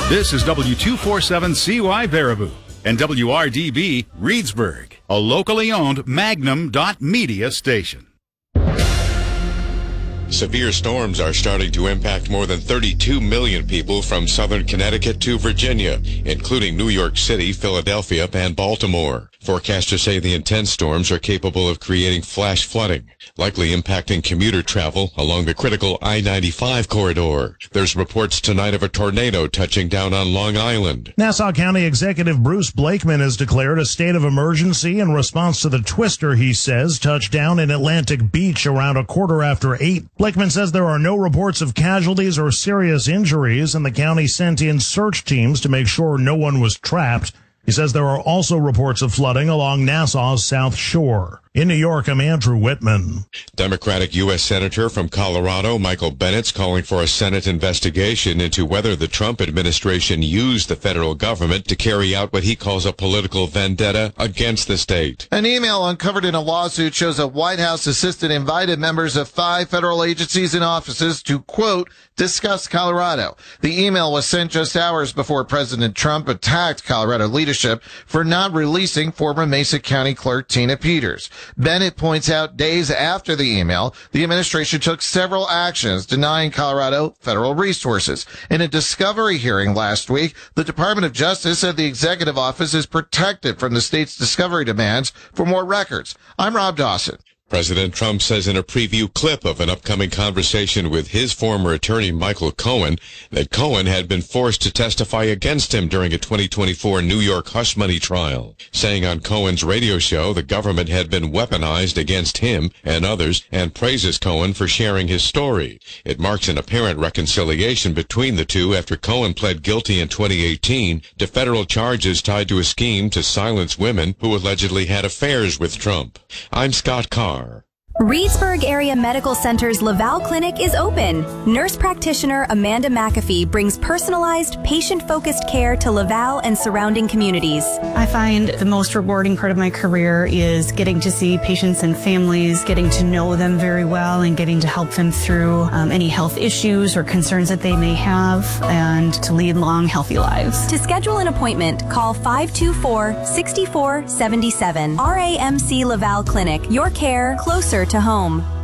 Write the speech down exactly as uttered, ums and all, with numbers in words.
This is W two forty-seven C Y Baraboo and W R D B Reedsburg, a locally owned Magnum dot media station. Severe storms are starting to impact more than thirty-two million people from southern Connecticut to Virginia, including New York City, Philadelphia, and Baltimore. Forecasters say the intense storms are capable of creating flash flooding, likely impacting commuter travel along the critical I ninety-five corridor. There's reports tonight of a tornado touching down on Long Island. Nassau County Executive Bruce Blakeman has declared a state of emergency in response to the twister he says touched down in Atlantic Beach around a quarter after eight. Blakeman says there are no reports of casualties or serious injuries, and the county sent in search teams to make sure no one was trapped. He says there are also reports of flooding along Nassau's South Shore. In New York, I'm Andrew Whitman. Democratic U S Senator from Colorado, Michael Bennett's calling for a Senate investigation into whether the Trump administration used the federal government to carry out what he calls a political vendetta against the state. An email uncovered in a lawsuit shows a White House assistant invited members of five federal agencies and offices to, quote, discuss Colorado. The email was sent just hours before President Trump attacked Colorado leadership for not releasing former Mesa County Clerk Tina Peters. Bennett points out days after the email, the administration took several actions denying Colorado federal resources. In a discovery hearing last week, the Department of Justice said the executive office is protected from the state's discovery demands for more records. I'm Rob Dawson. President Trump says in a preview clip of an upcoming conversation with his former attorney Michael Cohen that Cohen had been forced to testify against him during a twenty twenty-four New York hush money trial, saying on Cohen's radio show the government had been weaponized against him and others, and praises Cohen for sharing his story. It marks an apparent reconciliation between the two after Cohen pled guilty in twenty eighteen to federal charges tied to a scheme to silence women who allegedly had affairs with Trump. I'm Scott Carr. Reedsburg Area Medical Center's Laval Clinic is open. Nurse practitioner Amanda McAfee brings personalized, patient-focused care to Laval and surrounding communities. I find the most rewarding part of my career is getting to see patients and families, getting to know them very well, and getting to help them through um, any health issues or concerns that they may have, and to lead long, healthy lives. To schedule an appointment, call five two four, six four seven seven. R A M C Laval Clinic, your care closer to home.